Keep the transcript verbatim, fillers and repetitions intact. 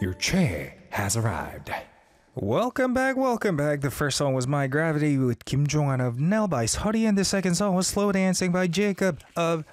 Your chair has arrived. Welcome back, welcome back. The first song was My Gravity with Kim Jong-un of Nell by Huddy, and the second song was Slow Dancing by Jacob of